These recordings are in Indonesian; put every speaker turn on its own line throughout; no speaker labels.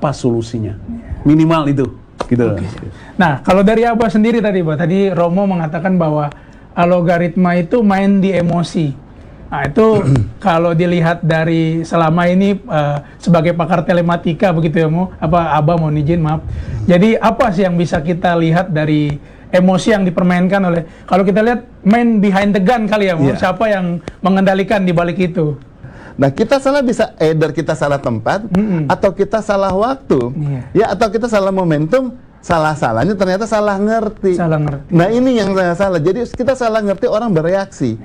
apa solusinya. Minimal itu, gitu.
Nah, kalau dari Abah sendiri tadi Romo mengatakan bahwa algoritma itu main di emosi. Nah, itu kalau dilihat dari selama ini sebagai pakar telematika begitu ya, Abah mau izin maaf. Jadi apa sih yang bisa kita lihat dari emosi yang dipermainkan oleh, kalau kita lihat main behind the gun kali ya, siapa yang mengendalikan di balik itu?
Nah, kita salah bisa either kita salah tempat atau kita salah waktu, ya, atau kita salah momentum. Salah-salahnya ternyata salah ngerti. Nah, ini yang salah. Jadi kita salah ngerti, orang bereaksi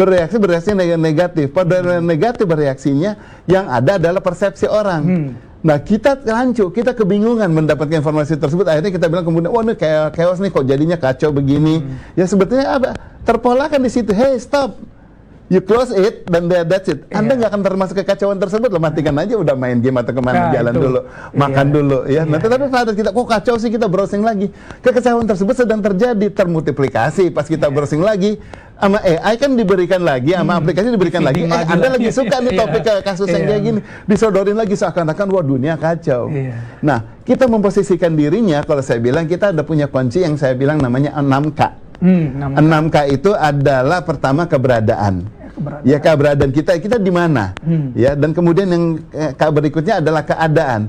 negatif. Pada negatif bereaksinya, yang ada adalah persepsi orang. Nah, kita rancu, kita kebingungan mendapatkan informasi tersebut. Akhirnya kita bilang kemudian, wah, ini kayak chaos nih, kok jadinya kacau begini. Ya sebetulnya terpolakan di situ. Hey, stop. You close it, dan that's it. Anda nggak akan termasuk kekacauan tersebut, lo matikan aja, udah main game atau kemana, jalan dulu, makan dulu, ya. Nah, tetapi pada kita, kok kacau sih, kita browsing lagi. Kekacauan tersebut sedang terjadi, termultiplikasi. Pas kita browsing lagi, sama AI kan diberikan lagi, sama aplikasi diberikan lagi. Anda lagi suka nih topik kasus yang kayak gini, disodorin lagi seakan-akan, wah, dunia kacau. Nah, kita memposisikan dirinya, kalau saya bilang, kita ada punya kunci yang saya bilang namanya 6K. 6K itu adalah pertama keberadaan. Ya, keberadaan kita di mana, ya, dan kemudian yang berikutnya adalah keadaan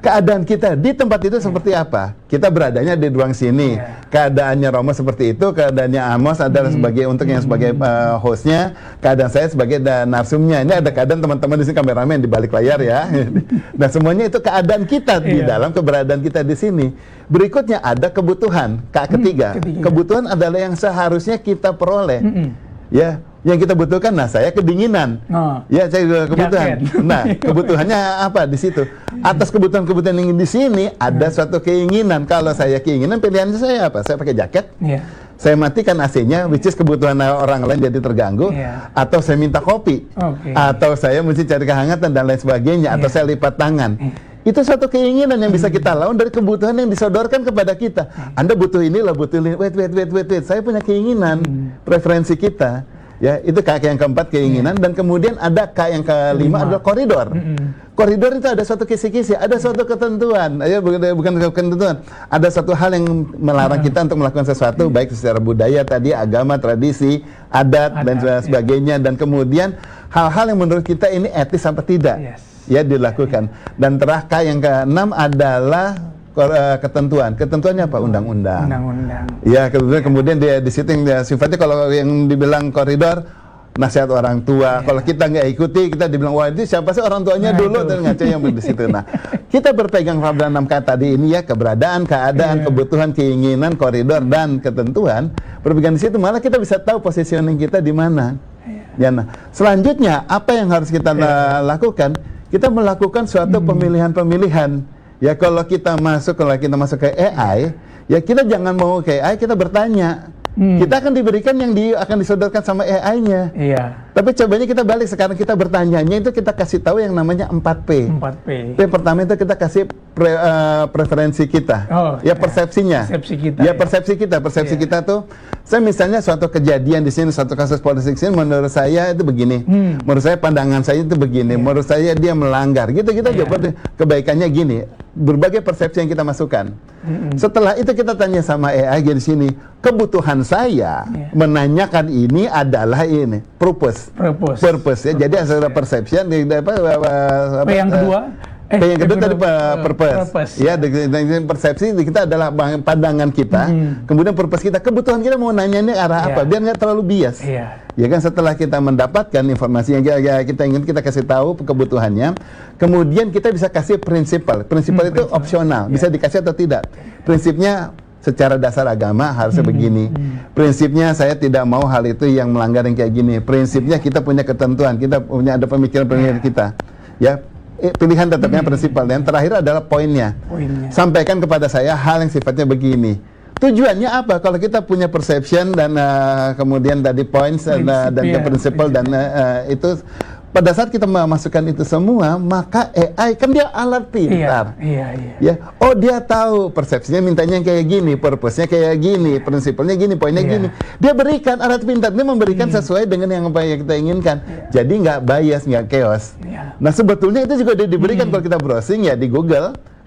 kita di tempat itu seperti apa. Kita beradanya di ruang sini, keadaannya Romo seperti itu, keadaannya Amos adalah sebagai sebagai hostnya, keadaan saya sebagai narsumnya. Ini ada keadaan teman-teman di sini, kameramen di balik layar ya. Nah, semuanya itu keadaan kita di dalam keberadaan kita di sini. Berikutnya ada kebutuhan, ketiga. Kebutuhan adalah yang seharusnya kita peroleh, ya. Yang kita butuhkan, nah, saya kedinginan, ya, saya kebutuhan. Nah, kebutuhannya apa di situ? Atas kebutuhan-kebutuhan yang di sini ada suatu keinginan. Kalau saya keinginan, pilihannya saya apa? Saya pakai jaket, saya matikan AC-nya, which is kebutuhan orang lain jadi terganggu, atau saya minta kopi, atau saya mesti cari kehangatan dan lain sebagainya, atau saya lipat tangan. Itu suatu keinginan yang bisa kita lawan dari kebutuhan yang disodorkan kepada kita. Anda butuh ini, lah butuh ini. Wait. Saya punya keinginan, preferensi kita. Ya, itu K yang keempat, keinginan. Dan kemudian ada K yang kelima adalah koridor. Koridor itu ada suatu kisi-kisi, ada suatu ketentuan, ya, bukan ketentuan. Ada suatu hal yang melarang kita untuk melakukan sesuatu, baik secara budaya tadi, agama, tradisi, adat dan sebagainya. Dan kemudian hal-hal yang menurut kita ini etis apa tidak, ya, dilakukan. Dan terakhir K yang keenam adalah ketentuan. Ketentuannya apa? Undang-undang. Ya, kemudian dia di situ yang sifatnya, kalau yang dibilang koridor, nasihat orang tua. Kalau kita nggak ikuti, kita dibilang, wah, itu siapa sih orang tuanya dulu, dan ngaco yang di situ. Nah, kita berpegang pada 6 kata tadi ini, ya, keberadaan, keadaan, kebutuhan, keinginan, koridor, dan ketentuan. Berpegang di situ, malah kita bisa tahu positioning kita di mana. Ya, nah, selanjutnya apa yang harus kita lakukan? Kita melakukan suatu pemilihan-pemilihan. Ya, kalau kita masuk ke AI, ya, kita jangan mau ke AI, kita bertanya. Kita akan diberikan yang akan disodorkan sama AI-nya. Tapi cobanya kita balik, sekarang kita bertanyanya itu kita kasih tahu yang namanya 4P. P pertama itu kita kasih preferensi kita, persepsinya. Persepsi kita tuh, saya misalnya suatu kejadian di sini, suatu kasus politik sini, menurut saya itu begini, menurut saya pandangan saya itu begini, menurut saya dia melanggar, gitu kita jawab kebaikannya gini. Berbagai persepsi yang kita masukkan. Setelah itu kita tanya sama AI di sini, kebutuhan saya menanyakan ini adalah ini purpose, ya. Jadi ada perception,
yang kedua.
Yang kedua tadi purpose. Ya, persepsi kita adalah pandangan kita, kemudian purpose kita, kebutuhan kita mau nanya ini arah apa, biar nggak terlalu bias. Ya kan, setelah kita mendapatkan informasi yang kita ingin, kita kasih tahu kebutuhannya, kemudian kita bisa kasih prinsipal. Prinsipal itu opsional, bisa dikasih atau tidak. Prinsipnya secara dasar agama harusnya begini. Prinsipnya saya tidak mau hal itu yang melanggar yang kayak gini. Prinsipnya kita punya ketentuan, kita punya ada pemikiran kita. Ya, pilihan tetapnya prinsipal. Dan terakhir adalah poinnya. Sampaikan kepada saya hal yang sifatnya begini. Tujuannya apa? Kalau kita punya perception dan kemudian tadi points dan prinsipal dan itu, pada saat kita memasukkan itu semua, maka AI kan dia alat pintar. Ya, oh, dia tahu persepsinya mintanya kayak gini, purpose-nya kayak gini, prinsipalnya gini, poinnya gini. Dia berikan alat pintar, dia memberikan sesuai dengan yang apa yang kita inginkan. Jadi nggak bias, nggak chaos. Nah, sebetulnya itu juga diberikan kalau kita browsing ya di Google.